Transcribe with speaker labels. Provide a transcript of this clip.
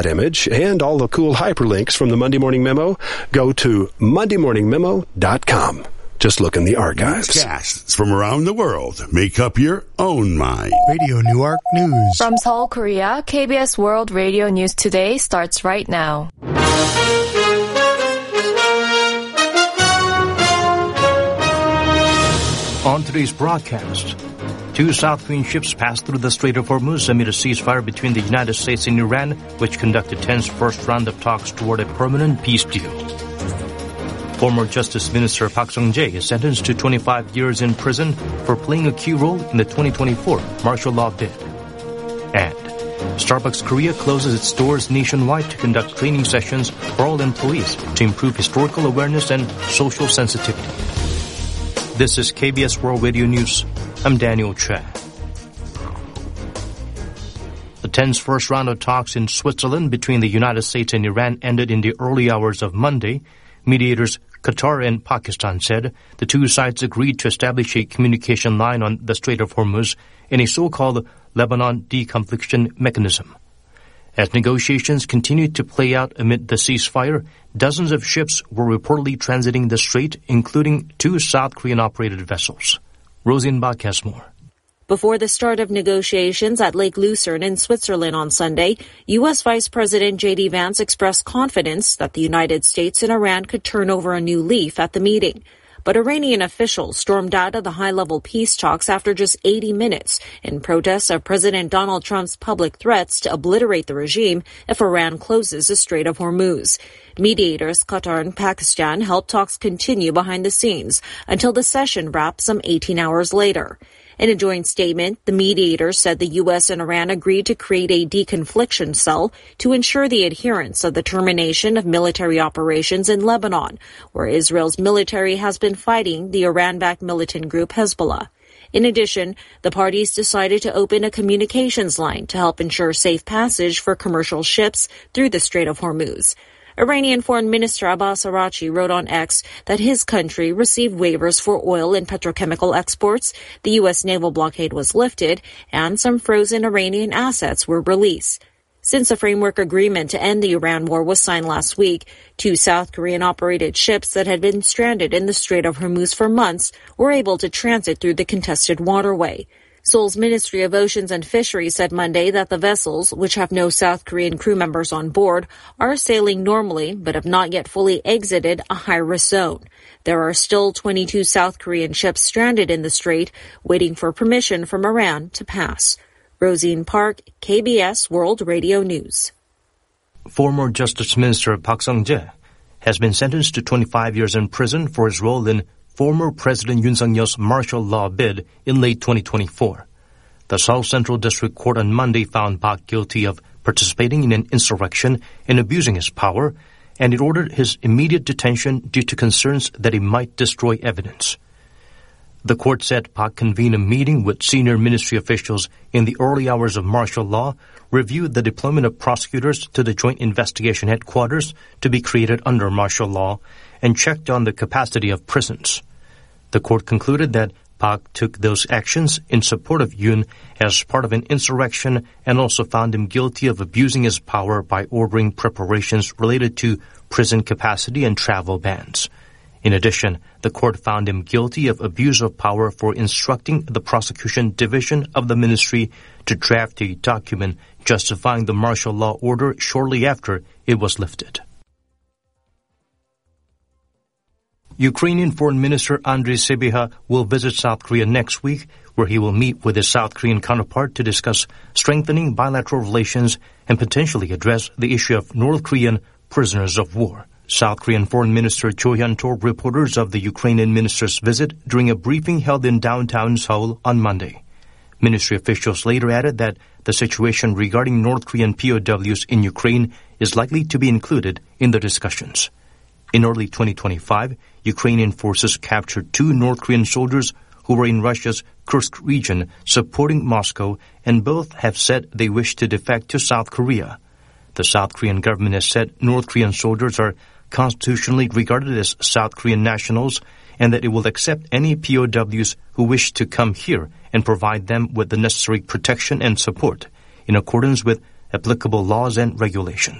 Speaker 1: image and all the cool hyperlinks from the Monday Morning Memo, go to mondaymorningmemo.com. Just look in the archives.
Speaker 2: Casts from around the world make up your own mind.
Speaker 3: Radio Newark News.
Speaker 4: From Seoul, Korea, KBS World Radio News Today starts right now.
Speaker 5: On today's broadcast, 2 South Korean ships passed through the Strait of Hormuz amid a ceasefire between the United States and Iran, which conducted tense first round of talks toward a permanent peace deal. Former Justice Minister Park Sung-jae is sentenced to 25 years in prison for playing a key role in the 2024 martial law bid. And Starbucks Korea closes its stores nationwide to conduct training sessions for all employees to improve historical awareness and social sensitivity. This is KBS World Radio News. I'm Daniel Choi. The tense first round of talks in Switzerland between the United States and Iran ended in the early hours of Monday. Mediators Qatar and Pakistan said the two sides agreed to establish a communication line on the Strait of Hormuz in a so-called Lebanon deconfliction mechanism. As negotiations continued to play out amid the ceasefire, dozens of ships were reportedly transiting the strait, including 2 South Korean-operated vessels. Rosin Bach has more.
Speaker 6: Before the start of negotiations at Lake Lucerne in Switzerland on Sunday, U.S. Vice President J.D. Vance expressed confidence that the United States and Iran could turn over a new leaf at the meeting. But Iranian officials stormed out of the high-level peace talks after just 80 minutes in protest of President Donald Trump's public threats to obliterate the regime if Iran closes the Strait of Hormuz. Mediators Qatar and Pakistan helped talks continue behind the scenes until the session wrapped some 18 hours later. In a joint statement, the mediators said the U.S. and Iran agreed to create a deconfliction cell to ensure the adherence of the termination of military operations in Lebanon, where Israel's military has been fighting the Iran-backed militant group Hezbollah. In addition, the parties decided to open a communications line to help ensure safe passage for commercial ships through the Strait of Hormuz. Iranian Foreign Minister Abbas Araghchi wrote on X that his country received waivers for oil and petrochemical exports, the U.S. naval blockade was lifted, and some frozen Iranian assets were released. Since a framework agreement to end the Iran war was signed last week, 2 South Korean-operated ships that had been stranded in the Strait of Hormuz for months were able to transit through the contested waterway. Seoul's Ministry of Oceans and Fisheries said Monday that the vessels, which have no South Korean crew members on board, are sailing normally but have not yet fully exited a high-risk zone. There are still 22 South Korean ships stranded in the strait, waiting for permission from Iran to pass. Rosine Park, KBS World Radio News.
Speaker 5: Former Justice Minister Park Sung-jae has been sentenced to 25 years in prison for his role in former President Yoon Suk-yeol's martial law bid in late 2024. The Seoul Central District Court on Monday found Park guilty of participating in an insurrection and abusing his power, and it ordered his immediate detention due to concerns that he might destroy evidence. The court said Park convened a meeting with senior ministry officials in the early hours of martial law, reviewed the deployment of prosecutors to the Joint Investigation Headquarters to be created under martial law, and checked on the capacity of prisons. The court concluded that Park took those actions in support of Yoon as part of an insurrection and also found him guilty of abusing his power by ordering preparations related to prison capacity and travel bans. In addition, the court found him guilty of abuse of power for instructing the prosecution division of the ministry to draft a document justifying the martial law order shortly after it was lifted. Ukrainian Foreign Minister Andriy Sybiha will visit South Korea next week, where he will meet with his South Korean counterpart to discuss strengthening bilateral relations and potentially address the issue of North Korean prisoners of war. South Korean Foreign Minister Cho Hyun told reporters of the Ukrainian minister's visit during a briefing held in downtown Seoul on Monday. Ministry officials later added that the situation regarding North Korean POWs in Ukraine is likely to be included in the discussions. In early 2025, Ukrainian forces captured 2 North Korean soldiers who were in Russia's Kursk region supporting Moscow, and both have said they wish to defect to South Korea. The South Korean government has said North Korean soldiers are constitutionally regarded as South Korean nationals and that it will accept any POWs who wish to come here and provide them with the necessary protection and support in accordance with applicable laws and regulations.